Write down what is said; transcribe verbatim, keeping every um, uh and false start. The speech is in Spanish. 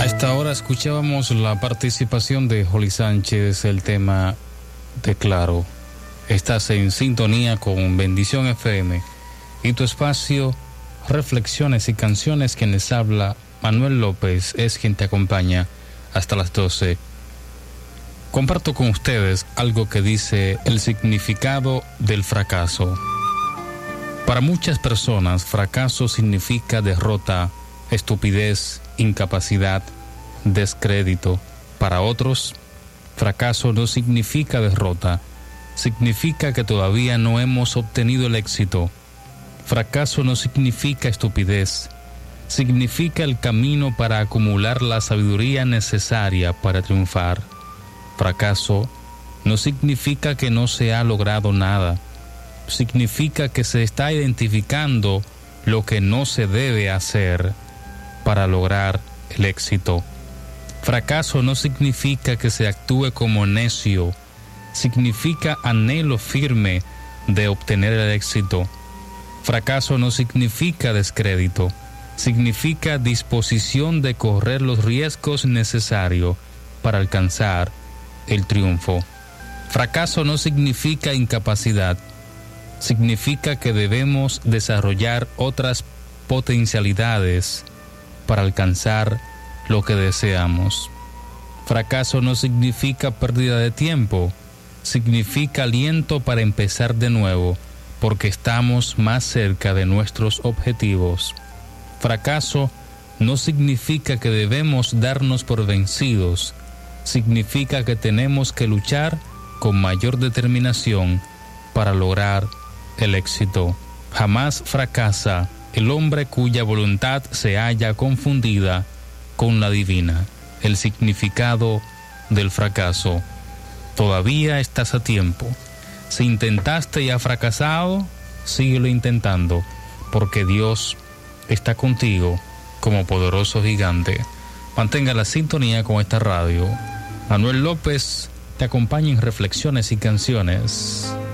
esta hora escuchábamos la participación de Jolly Sánchez, el tema de Claro. Estás en sintonía con Bendición F M y tu espacio Reflexiones y Canciones. Quien les habla, Manuel López, es quien te acompaña hasta las doce. Comparto con ustedes algo que dice el significado del fracaso. Para muchas personas, fracaso significa derrota, estupidez, incapacidad, descrédito. Para otros, fracaso no significa derrota, significa que todavía no hemos obtenido el éxito. Fracaso no significa estupidez, significa el camino para acumular la sabiduría necesaria para triunfar. Fracaso no significa que no se ha logrado nada, significa que se está identificando lo que no se debe hacer para lograr el éxito. Fracaso no significa que se actúe como necio, significa anhelo firme de obtener el éxito. Fracaso no significa descrédito, significa disposición de correr los riesgos necesarios para alcanzar el triunfo. Fracaso no significa incapacidad, significa que debemos desarrollar otras potencialidades para alcanzar lo que deseamos. Fracaso no significa pérdida de tiempo, significa aliento para empezar de nuevo, porque estamos más cerca de nuestros objetivos. Fracaso no significa que debemos darnos por vencidos, significa que tenemos que luchar con mayor determinación para lograr el éxito. Jamás fracasa el hombre cuya voluntad se halla confundida con la divina. El significado del fracaso. Todavía estás a tiempo. Si intentaste y has fracasado, síguelo intentando, porque Dios está contigo como poderoso gigante. Mantenga la sintonía con esta radio. Manuel López te acompaña en Reflexiones y Canciones.